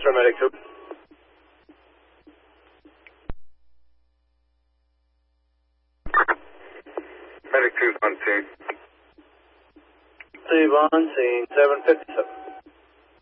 for medic 2. Medic 2's on scene. Steve on scene, 757.